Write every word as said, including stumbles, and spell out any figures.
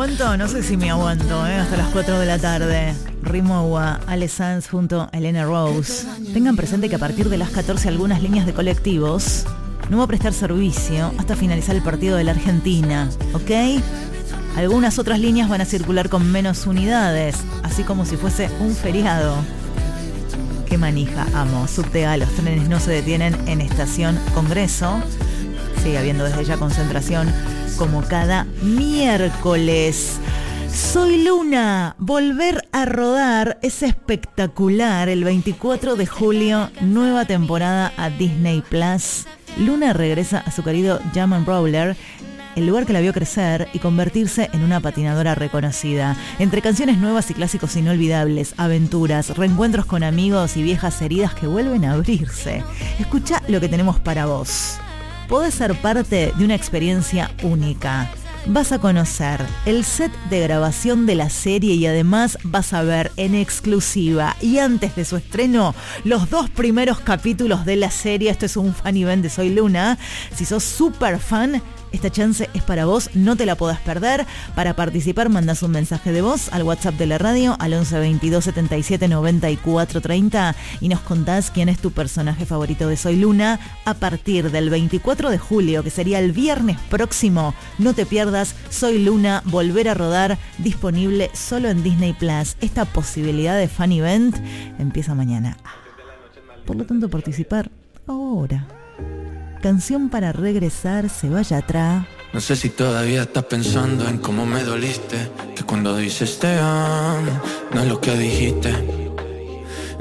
aguanto? No sé si me aguanto, ¿eh? Hasta las cuatro de la tarde. Rimowa, Ale Sanz junto a Elena Rose. Tengan presente que a partir de las catorce algunas líneas de colectivos no va a prestar servicio hasta finalizar el partido de la Argentina, ¿ok? Algunas otras líneas van a circular con menos unidades, así como si fuese un feriado. Qué manija, amo. Subte A, los trenes no se detienen en Estación Congreso. Sigue habiendo desde ya concentración como cada miércoles. Soy Luna, volver a rodar es espectacular. El veinticuatro de julio, nueva temporada a Disney Plus. Luna regresa a su querido Jam and Roller, el lugar que la vio crecer y convertirse en una patinadora reconocida. Entre canciones nuevas y clásicos inolvidables, aventuras, reencuentros con amigos y viejas heridas que vuelven a abrirse. Escucha lo que tenemos para vos. Podés ser parte de una experiencia única. Vas a conocer el set de grabación de la serie y además vas a ver en exclusiva y antes de su estreno los dos primeros capítulos de la serie. Esto es un fan event de Soy Luna. Si sos súper fan, esta chance es para vos, no te la podás perder. Para participar mandás un mensaje de voz al WhatsApp de la radio al once veintidós setenta y siete noventa y cuatro treinta y nos contás quién es tu personaje favorito de Soy Luna. A partir del veinticuatro de julio, que sería el viernes próximo, no te pierdas Soy Luna, volver a rodar, disponible solo en Disney Plus. Esta posibilidad de fan event empieza mañana. Por lo tanto, participar ahora. Canción para regresar, se vaya atrás. No sé si todavía estás pensando en cómo me doliste, que cuando dices te amo, no es lo que dijiste.